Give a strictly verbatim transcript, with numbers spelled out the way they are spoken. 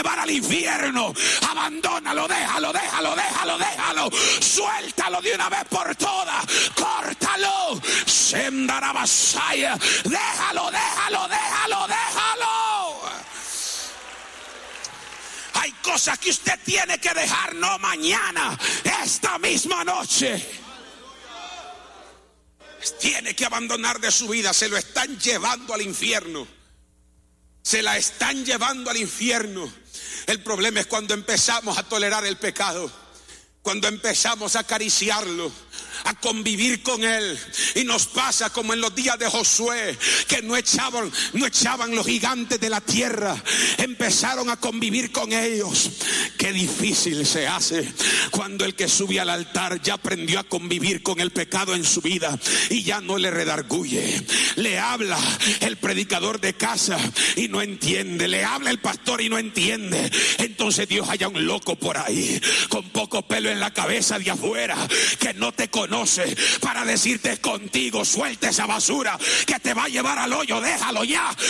llevar al infierno. Abandónalo, déjalo, déjalo, déjalo, déjalo. Suéltalo de una vez por todas. Córtalo. Sendarabasaya. Déjalo, déjalo, déjalo, déjalo. Hay cosas que usted tiene que dejar, no mañana, esta misma noche. Tiene que abandonar de su vida. Se lo están llevando al infierno. Se la están llevando al infierno. El problema es cuando empezamos a tolerar el pecado, cuando empezamos a acariciarlo, a convivir con él. Y nos pasa como en los días de Josué, que no echaban, no echaban los gigantes de la tierra, empezaron a convivir con ellos. Qué difícil se hace cuando el que sube al altar ya aprendió a convivir con el pecado en su vida y ya no le redarguye. Le habla el predicador de casa y no entiende, le habla el pastor y no entiende. Entonces Dios haya un loco por ahí con poco pelo en la cabeza de afuera que no te conoce, para decirte: contigo, suelta esa basura que te va a llevar al hoyo. Déjalo ya,